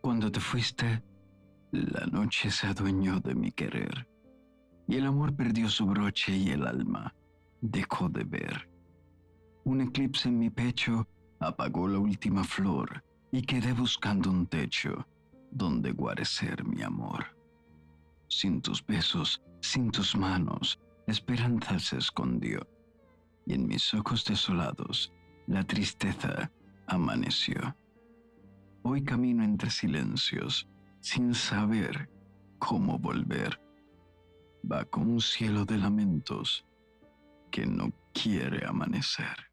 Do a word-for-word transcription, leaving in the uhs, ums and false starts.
Cuando te fuiste, la noche se adueñó de mi querer, y el amor perdió su broche y el alma dejó de ver. Un eclipse en mi pecho apagó la última flor y quedé buscando un techo donde guarecer mi amor. Sin tus besos, sin tus manos, la esperanza se escondió, y en mis ojos desolados la tristeza amaneció. Hoy camino entre silencios, sin saber cómo volver, bajo un cielo de lamentos que no quiere amanecer.